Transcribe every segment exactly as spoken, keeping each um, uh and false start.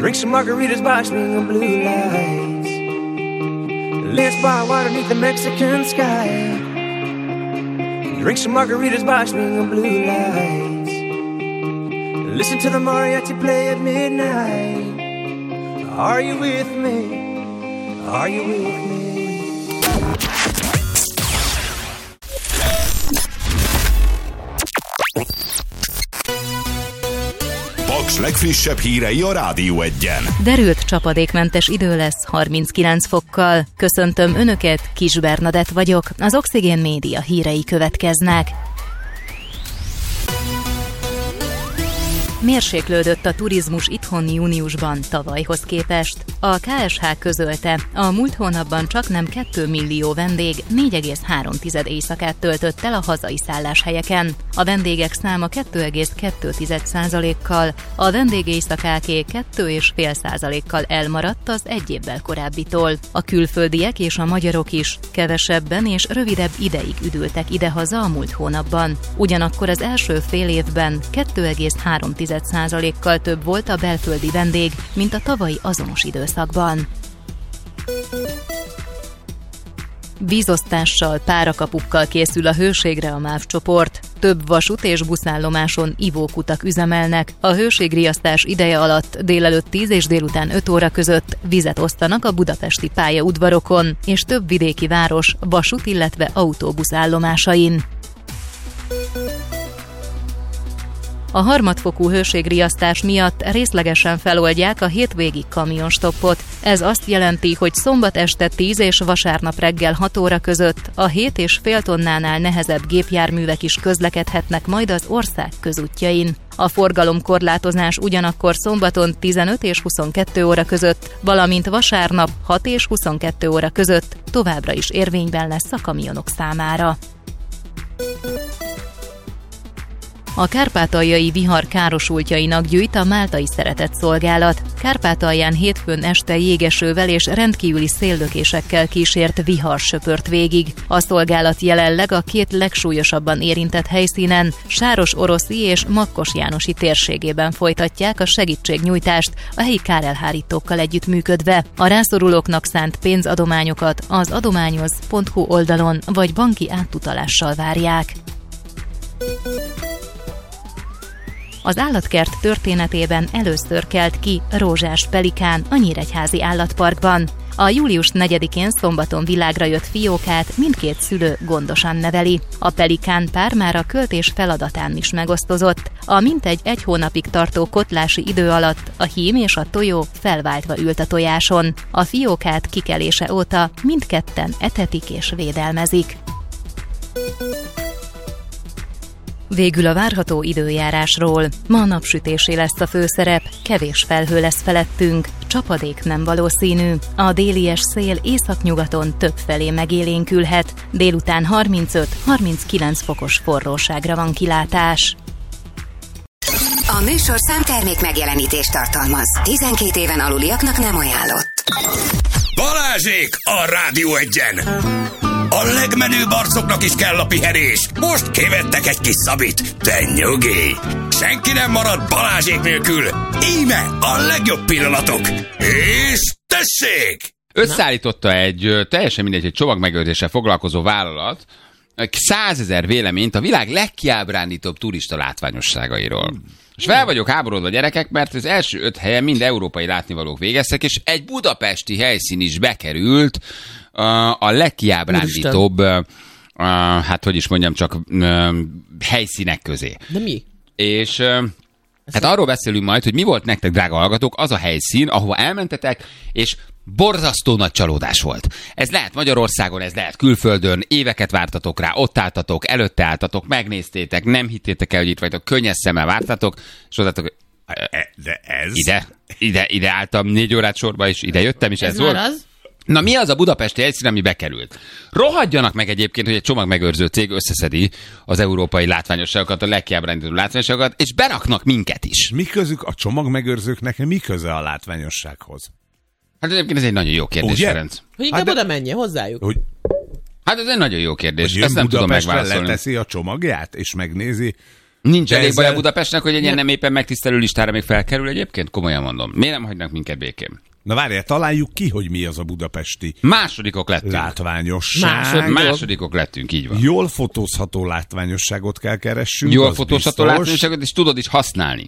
Drink some margaritas by swinging blue lights. Let's buy water beneath the Mexican sky. Drink some margaritas by swinging blue lights. Listen to the mariachi play at midnight. Are you with me? Are you with me? Paks legfrissebb hírei a Rádió Egyen. Derült csapadékmentes idő lesz harminckilenc fokkal. Köszöntöm Önöket, Kis Bernadett vagyok. Az Oxigén Média hírei következnek. Mérséklődött a turizmus itthon júniusban tavalyhoz képest. A ká es há közölte, a múlt hónapban csaknem két millió vendég négy egész három éjszakát töltött el a hazai szálláshelyeken. A vendégek száma két egész kettő százalékkal, a vendégéjszakáké két egész öt százalékkal elmaradt az egy évvel korábbitól. A külföldiek és a magyarok is kevesebben és rövidebb ideig üdültek idehaza a múlt hónapban. Ugyanakkor az első fél évben két egész három százalékkal több volt a belföldi vendég, mint a tavalyi azonos időszakban. Vízosztással, párakapukkal készül a Hőségre a MÁV csoport. Több vasút és buszállomáson ivókutak üzemelnek. A hőségriasztás ideje alatt délelőtt tíz és délután öt óra között vizet osztanak a budapesti pályaudvarokon és több vidéki város vasút, illetve autóbuszállomásain. A harmadfokú hőségriasztás miatt részlegesen feloldják a hétvégi kamionstoppot. Ez azt jelenti, hogy szombat este tíz és vasárnap reggel hat óra között a hét és fél tonnánál nehezebb gépjárművek is közlekedhetnek majd az ország közútjain. A forgalomkorlátozás ugyanakkor szombaton tizenöt és huszonkettő óra között, valamint vasárnap hat és huszonkettő óra között továbbra is érvényben lesz a kamionok számára. A kárpátaljai vihar károsultjainak gyűjt a Máltai Szeretetszolgálat. Kárpátalján hétfőn este jégesővel és rendkívüli széllökésekkel kísért vihar söpört végig. A szolgálat jelenleg a két legsúlyosabban érintett helyszínen, Sáros-Oroszi és Makkos Jánosi térségében folytatják a segítségnyújtást a helyi kárelhárítókkal együttműködve. A rászorulóknak szánt pénzadományokat az adományoz pont hu oldalon vagy banki átutalással várják. Az állatkert történetében először kelt ki rózsás pelikán a Nyíregyházi állatparkban. A július negyedikén szombaton világra jött fiókát mindkét szülő gondosan neveli. A pelikán pár már a költés feladatán is megosztozott. A mintegy egy hónapig tartó kotlási idő alatt a hím és a tojó felváltva ült a tojáson. A fiókát kikelése óta mindketten etetik és védelmezik. Végül a várható időjárásról. Ma napsütésé lesz a főszerep, kevés felhő lesz felettünk, csapadék nem valószínű. A délies szél északnyugaton többfelé megélénkülhet, délután harmincöt-harminckilenc fokos forróságra van kilátás. A műsorszám termék megjelenítést tartalmaz. tizenkét éven aluliaknak nem ajánlott. Balázsék a Rádió Egyen! A legmenőbb arcoknak is kell a pihenés. Most kivettek egy kis szabit. De nyugi! Senki nem marad Balázsék nélkül. Íme a legjobb pillanatok. És tessék! Összeállította egy teljesen mindegy, egy csomagmegőrzéssel foglalkozó vállalat százezer véleményt a világ legkiábrándítóbb turista látványosságairól. És fel vagyok háborodva, gyerekek, mert az első öt helyen mind európai látnivalók végeztek, és egy budapesti helyszín is bekerült a, a legkiábrándítóbb, a, hát hogy is mondjam, csak a, helyszínek közé. De mi? És hát arról beszélünk majd, hogy mi volt nektek, drága hallgatók, az a helyszín, ahova elmentetek, és borzasztó nagy csalódás volt. Ez lehet Magyarországon, ez lehet külföldön, éveket vártatok rá, ott álltatok, előtte álltatok, megnéztétek, nem hittétek el, hogy itt vagytok, könnyes szemmel vártatok, és odatok, de ez... ide, ide, ide álltam négy órát sorba, és ide jöttem, és ez, ez volt. Az? Na mi az a budapesti helyszín, ami bekerült? Rohadjanak meg egyébként, hogy egy csomagmegőrző cég összeszedi az európai látványosságokat, a legkiábrándítóbb látványosságokat, és beraknak minket is. Mi közük a csomagmegőrzőknek, mi köze a látványossághoz? Hát egyébként ez egy nagyon jó kérdés, Ugye? Ferenc. Hogy inkább Hát de- oda menjen hozzájuk. Hogy, Hát ez egy nagyon jó kérdés. hogy Ezt nem tudom Budapestre megválaszolni. leteszi a csomagját, és megnézi, Nincs De elég ezzel- baj a Budapestnek, hogy egy ilyen nem éppen megtisztelő listára még felkerül egyébként? Komolyan mondom. Miért nem hagynak minket békén? Na várjál, találjuk ki, hogy mi az a budapesti Másodikok lettünk. látványosság. Második. Másodikok lettünk, így van. Jól fotózható látványosságot kell keressünk. Jól az fotózható biztos. látványosságot, és tudod is használni.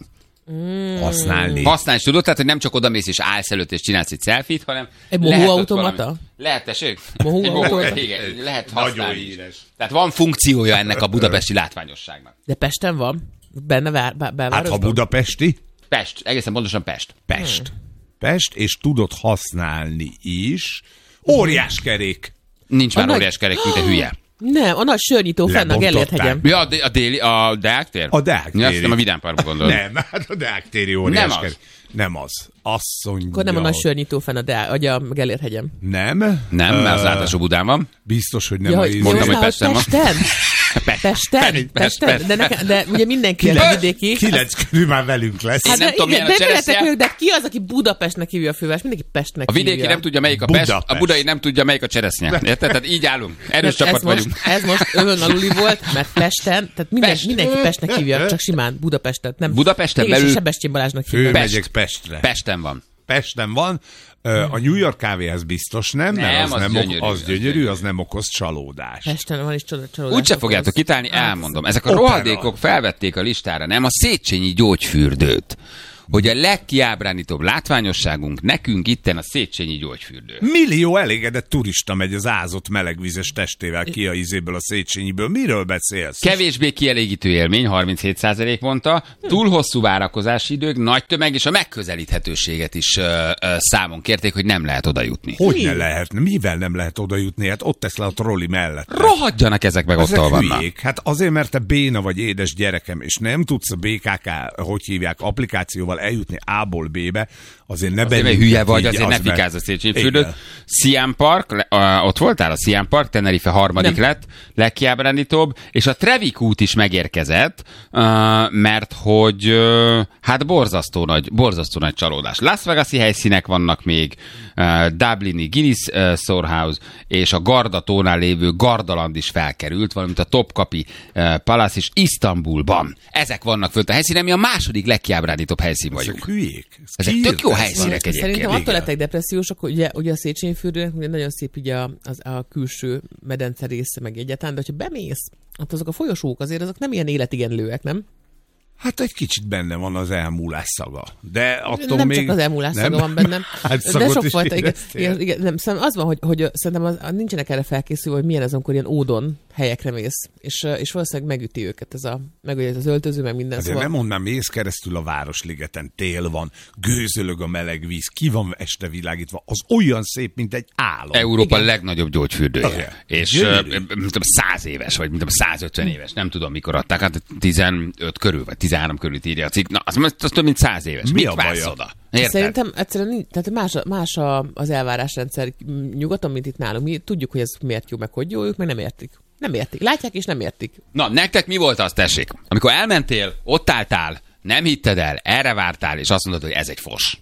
Használni. Használni is tudod, tehát, hogy nem csak odamész és állsz előtt és csinálsz egy selfie-t, hanem Egy mohó lehet ott automata? valami- Lehet, tessék? Mohó Egy automata? Igen, lehet Nagyon használni is. híres. Tehát van funkciója ennek a budapesti látványosságnak. De Pesten van? Benne vár, bá, Hát belvárosban? ha budapesti, Pest, egészen pontosan Pest. Pest. Pest, és tudod használni is. Óriás kerék. Nincs már A nagy- óriás kerek, mint a hülye. Nem, a nagy sörnyitó fenn a Lebontották. Gellért hegyen. Ja, a, dé- a déli, a Deák tér? A Deák Ja, azt téri. nem a Vidám Parkba gondolod. Nem, hát a Deák téri óriás Nem az. kerék. Nem az. Azt mondja. Akkor nem a nagy sörnyitó fenn a, Deá, a, a Gellért hegyen. Nem? Nem, mert az Ö, látású Budán van. Biztos, hogy nem Ja, a hogy íz- mondtam, hogy hogy Pesten van. Pesten? Pest. Pesten? Pest, Pesten? Pest. De, nekem, de ugye mindenki a vidéki. Kilenc körül már velünk lesz. Én nem de tudom, igen, milyen a de veletek cseresznye. vagyok, de ki az, aki Budapestnek hívja a főváros? Mindenki Pestnek A vidéki hívja. nem tudja, melyik a Pest, a Budapest. budai nem tudja, melyik a cseresznye. Érted? Tehát így állunk. Erős Nem, csapat ez most, vagyunk. ez most övön aluli volt, mert Pesten, tehát minden, Pest. mindenki Pestnek hívja, csak simán Budapestet. Nem. Budapesten Mégis belül- Sebestyén Balázsnak hívja. Főmegyek Pestre. Pesten van. Pesten van. Ö, A New York kávéhez biztos nem, mert Nem, az, az nem gyönyörű, ok- az az gyönyörű, gyönyörű. az nem okoz csalódást. Pesten van is csoda- csalódás. Úgyse fogjátok kitálni, elmondom. Ezek a Opera. rohadékok felvették a listára, nem a Széchenyi gyógyfürdőt. Hogy a legkiábránítóbb látványosságunk nekünk itten a Széchenyi gyógyfürdő. Millió elégedett turista megy az ázott melegvizes testével ki a izéből, a Széchenyiből. Miről beszélsz? Kevésbé kielégítő élmény, harminchét százalék mondta, túl hosszú várakozási idők, nagy tömeg és a megközelíthetőséget is ö, ö, számon kérték, hogy nem lehet oda jutni. Hogy ne lehetne? Mivel nem lehet oda jutni? Hát ott tesz le a trolli mellett. Rohadjanak ezek meg, ott Ezek ahol vannak. hülyék. Hát azért, mert te béna vagy édes gyerekem, és nem tudsz a bé ká ká, hogy hívják, applikációval eljutni A-ból B-be, azért ne Azért, mert bennünket hülye vagy, így, azért ne az meg- fikázz a Széchenyi fürdőt. Igen. Siam Park, le- a, ott voltál a Siam Park, Tenerife harmadik Nem. lett, legkiábrándítóbb, és a Trevik út is megérkezett, uh, mert hogy uh, hát borzasztó nagy, borzasztó nagy csalódás. Las Vegas-i helyszínek vannak még, uh, Dublini Guinness uh, Storehouse, és a Gardatónál lévő Gardaland is felkerült, valamint a Topkapi uh, Palace is Isztambulban. Ezek vannak fönt a helyszínen, mi a második legkiábrándítóbb helyszín Ezek vagyunk. hülyék. Ez Ezek ki tök írt jó ezt? helyszínek egyébként. Szerintem Igen. attól lettek depressziósak, hogy ugye, ugye a Széchenyi fürdőnek ugye nagyon szép ugye a, az, a külső medence része meg egyáltalán, de hogyha bemész, hát azok a folyosók azért azok nem ilyen életigenlőek, nem? Hát egy kicsit benne van az elmúlás szaga. De attól nem még... csak az elmúlás nem? szaga van bennem. Hát de szagot sok is fajta, igen, éreztél? igen, igen, nem, szerintem az van, hogy, hogy szerintem az, nincsenek erre felkészülve, hogy milyen az, amikor ilyen ódon helyekre mész, és, és valószínűleg megüti őket ez a, meg ugye ez az öltöző, meg minden. Azért Szóval, nem mondd már, mész keresztül a Városligeten, tél van, gőzölög a meleg víz, ki van este világítva, az olyan szép, mint egy álom. Európa Igen. legnagyobb gyógyfürdője. Igen. És Gyönyörű. ö, ö, nem tudom, száz éves, vagy mint tudom, százötven éves, nem tudom mikor adták, hát tizenöt körül, vagy tizenhárom körül írja a cikk. Na, az, az több mint száz éves. Mi Mit a vársz baja? oda? Érted? Szerintem egyszerűen nincs, tehát más, a- más a, az elvárásrendszer nyugaton, mint itt nálunk. Mi tudjuk, hogy ez miért jó, meg hogy jó, ők meg nem értik. Nem értik. Látják és nem értik. Na, nektek mi volt az, tessék? Amikor elmentél, ott álltál, nem hitted el, erre vártál, és azt mondod, hogy ez egy fos.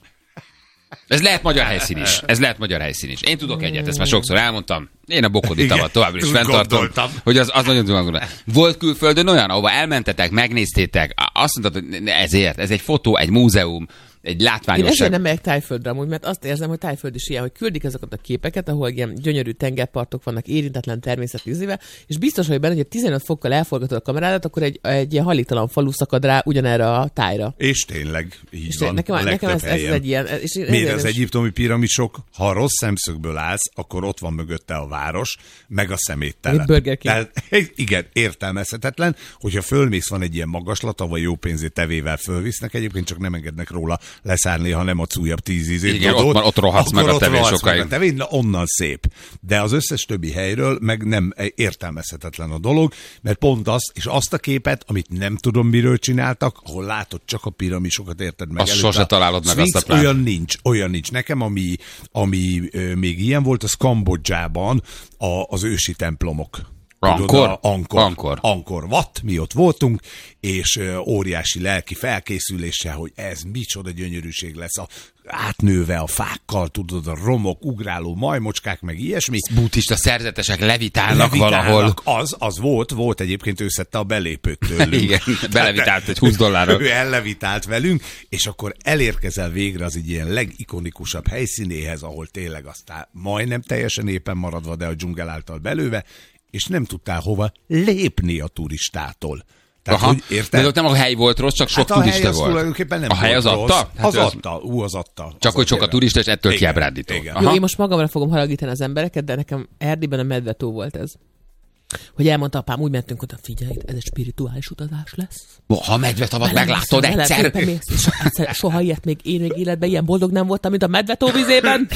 Ez lehet magyar helyszín is. Ez lehet magyar helyszín is. Én tudok egyet, ezt már sokszor elmondtam. Én a bokodi Igen, tavat továbbra is úgy fenntartom, gondoltam. hogy az, az nagyon tudom. Volt külföldön olyan, ahova elmentetek, megnéztétek, azt mondtad, hogy ne- ezért, ez egy fotó, egy múzeum, egy Én ezért látványosság. nem megyek Tájföldre amúgy, mert azt érzem, hogy Tájföld is ilyen, hogy küldik ezeket a képeket, ahol ilyen gyönyörű tengerpartok vannak érintetlen természet ízével, és biztos, hogy benne, hogy tizenöt fokkal elforgatod a kamerádat, akkor egy, egy ilyen hajléktalan falu szakad rá ugyanerre a tájra. És tényleg, így És van. nekem, a nekem ez, legtöbb ez helyen. egy ilyen... És én Miért ezért az nem- egyiptomi piramisok, ha rossz szemszögből állsz, akkor ott van mögötte a város, meg a szeméttelep. Egy Burger King. Tehát, igen, értelmezhetetlen, hogyha fölmész, van egy ilyen magaslata, vagy jó pénzét tevével fölvisznek, egyébként csak nem engednek róla leszállni, hanem a újabb tíz ízét. Igen, dobod, ott van- ott rohadsz akkor meg a ott tevén rohadsz sokáig. meg a tevén, na, onnan szép. De az összes többi helyről meg nem értelmezhetetlen a dolog, mert pont az, és azt a képet, amit nem tudom miről csináltak, ahol látod csak a piramisokat, érted meg. Azt előtte sose a találod meg, Sphinx, azt a plán. olyan nincs, olyan nincs. Nekem, ami, ami ö, még ilyen volt, az Kambodzsában a, az ősi templomok. Ankor? A Ankor. Ankor. Ankor Wat, mi ott voltunk, és ö, óriási lelki felkészüléssel, hogy ez micsoda gyönyörűség lesz, a, átnőve a fákkal, tudod, a romok, ugráló majmocskák, meg ilyesmi. Buddhista szerzetesek levitálnak, Levitálnak. valahol. Az, az volt, volt egyébként, ő szedte a belépőt tőlünk. Igen, belevitált egy húsz dollárra. Ő ellevitált velünk, és akkor elérkezel végre az egy ilyen legikonikusabb helyszínéhez, ahol tényleg aztán majdnem teljesen éppen maradva, de a dzsungel által belőve, és nem tudtál hova lépni a turistától. Tehát, Aha, hogy érted? de ott nem a hely volt rossz, csak sok Hát a hely turista az volt. tulajdonképpen nem A hely volt az rossz. adta? Hát Az ő az- adta, ú, az adta. Csak Az hogy sok a tényleg. turista, és ettől Igen, kiábrándító. igen. Aha. Jó, én most magamra fogom haragítani az embereket, de nekem Erdélyben a Medvetó volt ez. Hogy elmondta apám, úgy mentünk oda, figyelj, ez egy spirituális utazás lesz. Ha medvetavat Belemész, meglátod egyszer. belemész, és egyszer, soha ilyet még én még életben ilyen boldog nem voltam, mint a Medvetó vizében.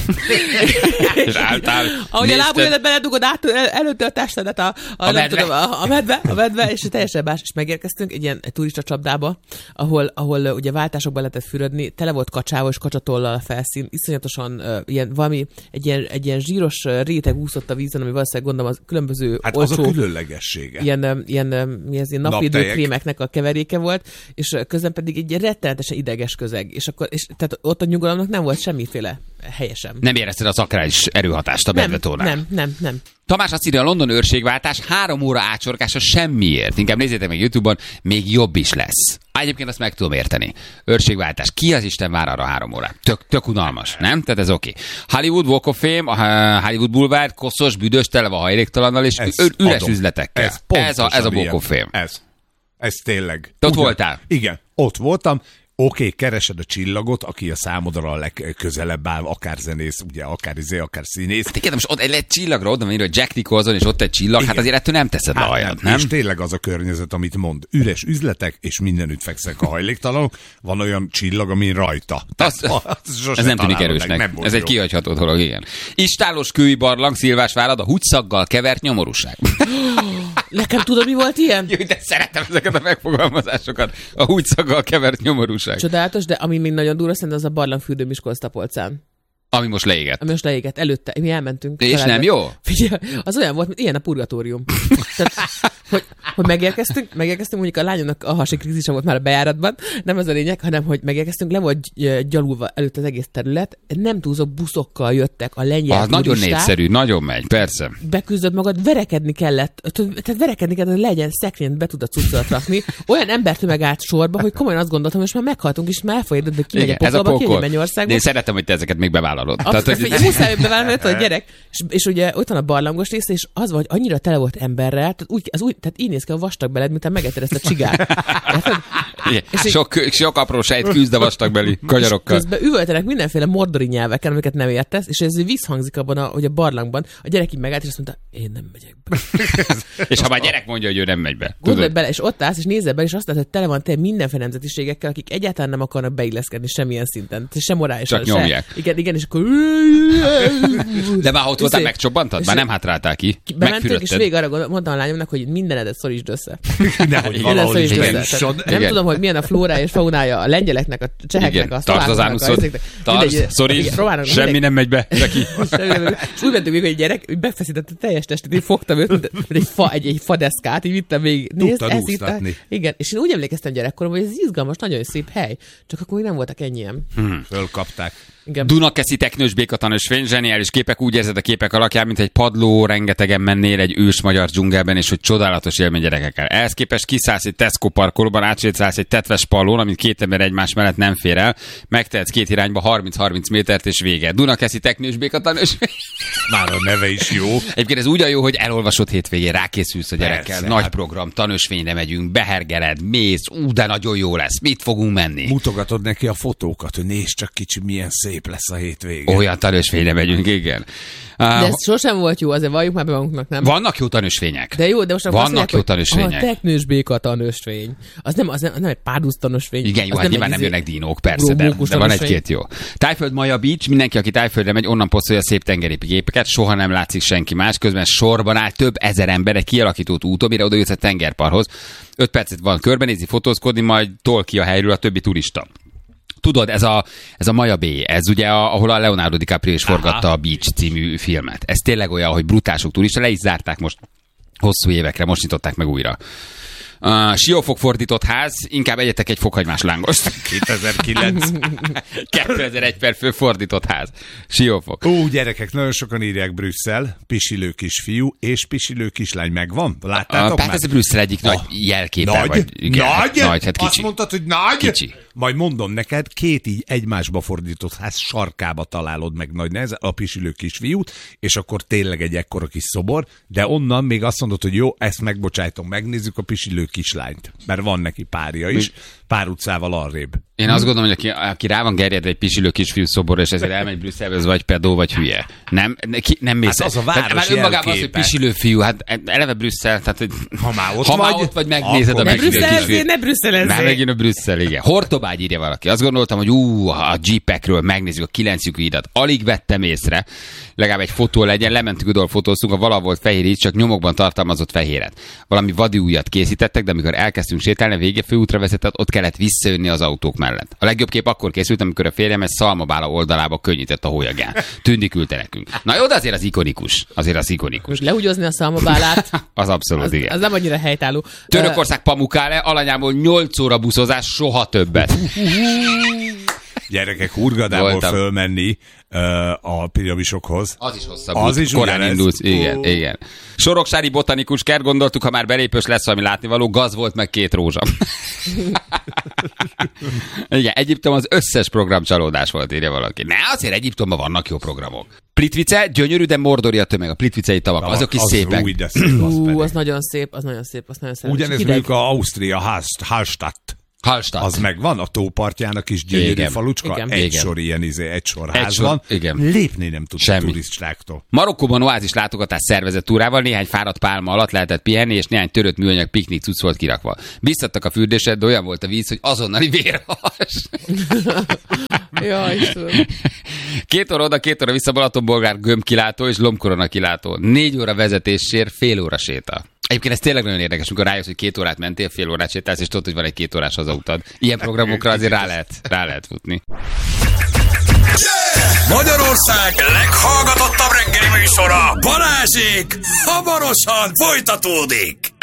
És álltál, Ahogy a nézted. lábujjadat beledugod át, el, előtte a testedet a, a, A nem medve. Tudom, a, a medve, a medve, és teljesen más, és megérkeztünk egy ilyen egy turista csapdába, ahol, ahol uh, ugye váltásokban lehetett fürödni, tele volt kacsával és kacsatollal a felszín, iszonyatosan uh, ilyen valami, egy ilyen, egy ilyen zsíros uh, réteg úszott a vízon, ami valószínűleg gondolom az különböző Hát az a olcsó, különlegessége. ilyen, um, ilyen, um, mi az, ilyen napvédő Naptejek. krémeknek a keveréke volt, és uh, közben pedig egy rettenetesen ideges közeg, és akkor, és, tehát ott a nyugalomnak nem volt semmiféle helye sem. Nem érezted az akrális erőhatást a nem, medvetónál. nem, nem, nem. Tamás azt írja, a London őrségváltás három óra átsorgása semmiért. Inkább nézzétek meg YouTube-on, még jobb is lesz. Á, egyébként azt meg tudom érteni. Őrségváltás. Ki az Isten vár arra három órát? Tök, tök unalmas, nem? Tehát ez oké. Okay. Hollywood Walk of Fame, a Hollywood Boulevard, koszos, büdös, tele van hajléktalannal, és Ez ü- üres adom. üzletekkel. Ez, Ez, a, ez a pontosan Walk ilyen. of Fame. Ez. Ez tényleg. Te ott voltál? Igen, ott voltam. Oké, okay, keresed a csillagot, aki a számodra a legközelebb áll, akár zenész, ugye, akár izé, akár színész. Tényleg most ott egy egy csillagra oda van írva, hogy Jack Nicholson, és ott egy csillag, Igen. hát azért ettől nem teszed le a hajat, nem? És tényleg az a környezet, amit mond. Üres üzletek, és mindenütt fekszek a hajléktalanok. Van olyan csillag, amin rajta. Az, sose ez nem tűnik találod erősnek. meg, nem Ez egy jó. kihagyható dolog, igen. Istálos kői barlang, Szilvásvárad, a húgyszaggal kevert nyomorúság. Nekem tudod, mi volt ilyen? Jó, de szeretem ezeket a megfogalmazásokat. A húgyszaggal kevert nyomorúság. Csodálatos, de ami még nagyon durva, szerintem az a barlangfürdő Miskolc-Tapolcán. Ami most leégett. Ami most leégett előtte. Mi elmentünk. És családba. nem jó? Figyelj, az olyan volt, mint ilyen a purgatórium. Tehát, hogy, hogy megérkeztünk, megérkeztünk, mondjuk a lányomnak a hasi krízisa volt már a bejáratban, nem ez a lényeg, hanem hogy megérkeztünk, le volt gy- gyalulva előtt az egész terület, nem túlzó buszokkal jöttek a lengyel Az nagyon turisták. népszerű, nagyon megy, persze. Igen, ez a pokolba, ki pokol. egy De Mennyországba. én szeretem, hogy te ezeket még bevállalod. Tehát, hogy... hogy... Muszáj bevállalni, hogy gyerek. És, és ugye ott van a barlangos része, és az vagy annyira tele volt emberrel, tehát, úgy, az úgy, tehát így néz ki a vastag beled, mint megetted ezt a csigát. Igen, És így- sok, sok apró sejt küzd a vastagbeli kagyarokkal. Közben üvöltenek mindenféle mordori nyelveken, amiket nem értesz, és ez visszhangzik abban, a, hogy a barlangban a gyerek így megállt, és azt mondta, én nem megyek be. És ha már gyerek mondja, hogy ő nem megy be. Gondolj Tudod? bele, és ott állsz, és nézzel be, és azt látod, hogy tele van te mindenféle nemzetiségekkel, akik egyáltalán nem akarnak beilleszkedni semmilyen szinten. Sem morálisan, Csak nyomják. Se. Igen, igen, és akkor... De már ott voltál, És- megcsobbantad? és- Már nem hátráltál ki. Bementünk, és Megfürödted. végig arra gondol, mondtam a lányomnak, hogy mindenedet szorítsd össze. Nehogy Igen, valahol is Mindened igen. szorítsd össze. beüssön. Nem Igen. tudom, hogy milyen a flórája és faunája a lengyeleknek, a cseheknek, Igen, a tartsd az szlovákoknak, ánuszod. ezeknek. Tartsd, Mindegy, szorítsd. igen, románoknak, Semmi mindegy. nem megy be. Neki. Semmi nem megy be. És úgy mentünk végig, hogy egy gyerek, hogy befeszítette a teljes testét, így fogtam őt, mint mint egy, fa, egy, egy fadeszkát, így vittem végig. Nézd, Tudtad ez itt a... úsztatni. Igen, és én úgy emlékeztem gyerekkoromban, hogy ez izgalmas, nagyon szép hely. Csak akkor még nem voltak ennyien. Fölkapták. Igen. Dunakeszi teknős békatanösvény, zseniális képek, úgy érzed a képek alakján, mint egy padló, rengetegen mennél egy ős magyar dzsungelben, és hogy csodálatos élmény gyerekekkel. Ehhez képest kiszállsz egy Tesco parkolóban, átsétálsz egy tetves pallón, amit két ember egymás mellett nem fér el, megtehetsz két irányba harminc-harminc métert, és vége. Dunakeszi teknős békatanösvény. Már a neve is jó. Egyébként ez úgy a jó, hogy elolvasod hétvégén, rákészülsz a gyerekkel, Persze, nagy hát- program, tanösvényre megyünk, behergeled, mész, ú, de nagyon jó lesz, mit fogunk menni? Mutogatod neki a fotókat, hogy nézd csak kicsi, milyen szép lesz a hétvége. Olyan tanösvényre megyünk, igen. De Uh, ez sosem volt jó, azért valljuk már be magunknak, nem? vannak jó tanösvények. De jó, de most akkor azt Vannak mondják, jó hogy tanösvények. A teknős béka tanösvény. Az nem, az nem, az nem egy párduc tanösvény. Igen, jó, az hát nyilván egy nem izé- jönnek dinók, persze, de, mókus de van tanösvény. egy-két jó. Tájföld Maja Beach, mindenki, aki Tájföldre megy, onnan posztolja a szép tengeri képeket, soha nem látszik senki más, közben sorban áll több ezer ember egy kialakított úton, mire oda jutsz a tengerparthoz. Öt percet van körbenézni, fotózkodni, majd tol ki a helyről a többi turista. Tudod, ez a, ez a Maja Bay, ez ugye, a, ahol a Leonardo DiCaprio is forgatta a Beach című filmet. Ez tényleg olyan, hogy brutál sok turista, le is zárták most Hosszú évekre, most nyitották meg újra. Uh, Siófok fordított ház, inkább egyetek egy fokhagymás lángost. kétezer-kilenc kétezer-egy per fő fordított ház. Siófok. Ó, gyerekek, nagyon sokan írják Brüsszel, pisilő kisfiú és pisilő kislány megvan. Láttátok uh, már? Hát ez a Brüsszel egyik ah, nagy jelképe. Nagy? Vagy, igen, nagy? nagy? Hát kicsi. Azt mondtad, hogy nagy? Kicsi. Majd mondom neked, két így egymásba fordított ház sarkába találod meg nagy nehezen a pisilő kisfiút, és akkor tényleg egy ekkora kis szobor, de onnan még azt mondod, hogy jó, ezt megbocsájtom, megnézzük a pisilő kislányt, mert van neki párja is, pár utcával arrébb. Én azt gondolom, hogy aki, aki rá van gerjedve egy pisilő kisfiú szoborra, és ezért elmegy Brüsszelbe, ez vagy pedó, vagy hülye. Nem, neki, nem mész. Hát az a város tehát, már önmagában az, hogy pisilő fiú, hát eleve Brüsszel, tehát hogy ha már ott, ha vagy, már ott vagy, megnézed a Ne pisilő Brüsszel, kisfiút. ne Brüsszel Nem, megint a Brüsszel, igen. Hortobágy írja valaki. Azt gondoltam, hogy ú, a Jeepekről megnézzük a kilenc lyukúidat. Alig vettem észre, legalább egy fotó legyen, lementünk oda, fotóztunk, a vala volt fehér így, csak nyomokban tartalmazott fehéret. Valami vadi ujjat készítettek, de amikor elkezdtünk sétálni, a vége főútra vezetett, ott kellett visszajönni az autók mellett. A legjobb kép akkor készült, amikor a férjem egy szalmabála oldalába könnyített a hólyagán. Tündi küldte nekünk. Na jó, de azért az ikonikus. Azért az ikonikus. Most lehúgyozni a szalmabálát. Az abszolút, az, igen. Az nem annyira helytálló. Törökország Pamukkale, alanyából nyolc óra buszozás, soha többet. Gyerekek, Hurgadából Voltam. fölmenni uh, a piramisokhoz. Az is hosszabb. Az is korán ugyanez. indulsz. Igen, oh. igen. Soroksári botanikus kert, gondoltuk, ha már belépős lesz valami látnivaló, gaz volt meg két rózsa. Igen, Egyiptom az összes program csalódás volt, írja valaki. Ne, azért Egyiptomban vannak jó programok. Plitvice, gyönyörű, de mordori a tömeg, a plitvicei tavak, Na, azok is az szépek. Új, de szép, az, Ú, az nagyon szép, az nagyon szép, az nagyon szép. ugyanez mondjuk a Ausztria Hallst- Hallstatt. Hallstatt. Az megvan, a tópartjának is gyönyörű Igen. falucska, Igen. egy Igen. sor ilyen izé, egy sor Egy ház sor, van. igen. Lépni nem tud a Semmi. turistáktól. Marokkóban oázis látogatás szervezett túrával, néhány fáradt pálma alatt lehetett pihenni, és néhány törött műanyag piknik cucc volt kirakva. Biztattak a fürdésre, de olyan volt a víz, hogy azonnali vérhas. Ja, Istenem. Két óra oda, két óra vissza Balatonbolgár gömbkilátó és lombkorona kilátó. Négy óra vezetésért, fél óra séta. Egyébként ez tényleg nagyon érdekes, amikor rájössz, hogy két órát mentél, fél órát sétálsz, és tudod, hogy van egy két órás hazautad. Ilyen programokra azért rá lehet, rá lehet futni. Magyarország leghallgatottabb reggeli műsora, Balázsék, hamarosan folytatódik.